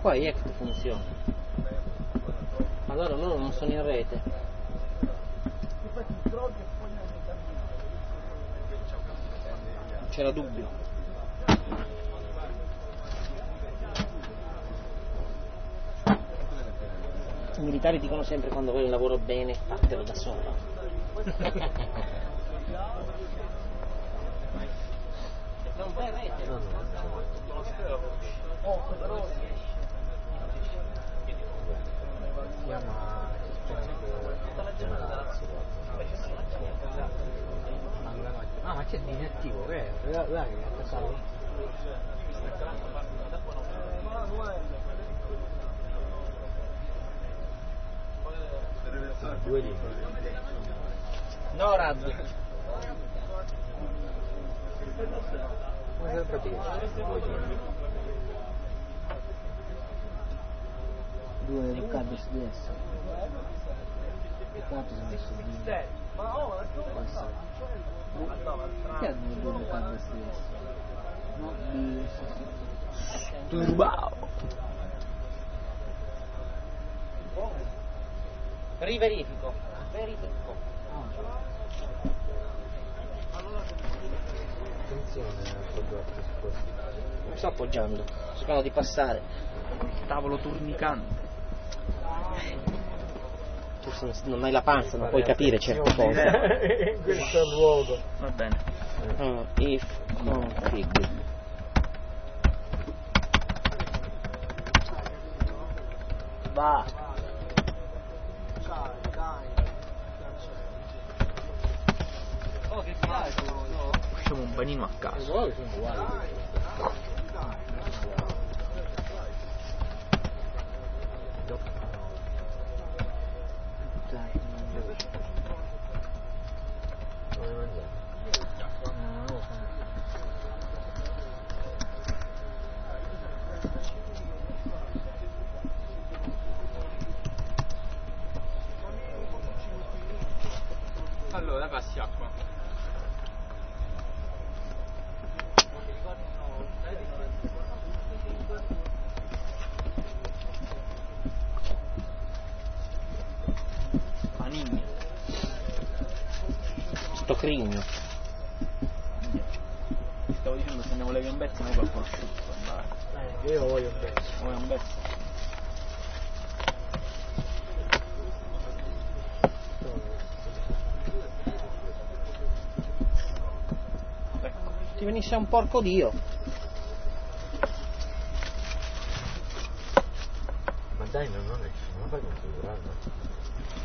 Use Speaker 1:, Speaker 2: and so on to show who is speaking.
Speaker 1: Qua è che funziona. Allora loro non sono in rete. C'era dubbio. I militari dicono sempre quando vuoi un lavoro bene, fatelo da solo. Non fai rete? No.
Speaker 2: Ah, ma c'è il disattivo, vero? Là che è attaccato. Due libri.
Speaker 1: NORAD.
Speaker 2: Come se pratica? Due riccardi SDS. Quanto sono messo di? Perché hanno due riccardi SDS? No, di... Turbao!
Speaker 1: Verifico.
Speaker 2: Attenzione a appoggiarti su questo.
Speaker 1: Non sto appoggiando, sto cercando di passare.
Speaker 3: Tavolo turnicante.
Speaker 1: Tu non hai la panza, non puoi capire certe cose.
Speaker 2: In questo luogo.
Speaker 3: Va bene.
Speaker 1: If config.
Speaker 2: Va.
Speaker 1: Oh, che piace, no?
Speaker 3: Facciamo un panino a caso.
Speaker 2: Sono uguali. Dai, come mangiare? Non lo so.
Speaker 3: Allora, passi acqua. Panini.
Speaker 1: Sto crigno.
Speaker 3: Stavo dicendo se ne volevi un pezzo, ma qualcuno asciutto.
Speaker 2: Io voglio un pezzo.
Speaker 3: Vuoi un pezzo?
Speaker 1: Ti venisse un porco dio.
Speaker 2: Ma dai, non fai configurarlo.